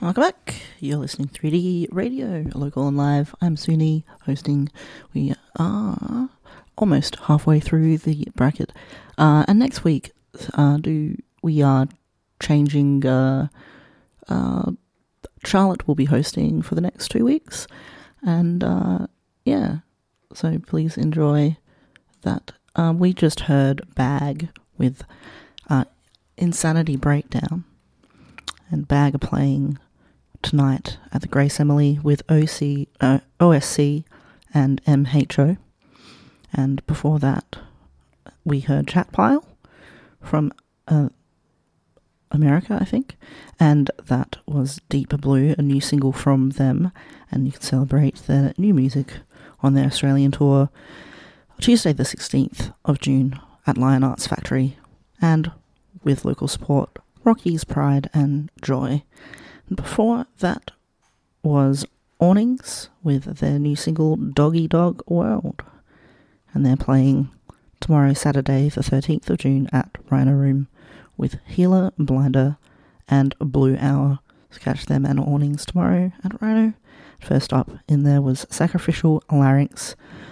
Welcome back. You're listening to 3D Radio, local and live. I'm Suni, hosting. We are almost halfway through the bracket. And next week, we are changing. Charlotte will be hosting for the next 2 weeks. And yeah, so please enjoy that. We just heard Bag with Insanity Breakdown. And Bag are playing tonight at the Grace Emily with OSC and MHO. And before that, we heard Chatpile from America, I think. And that was Deep Blue, a new single from them. And you can celebrate their new music on their Australian tour Tuesday the 16th of June at Lion Arts Factory. And with local support, Rocky's Pride and Joy. And before that was Awnings with their new single Doggy Dog World. And they're playing tomorrow, Saturday, the 13th of June at Rhino Room with Healer, Blinder and Blue Hour. So catch them and Awnings tomorrow at Rhino. First up in there was Sacrificial Larynx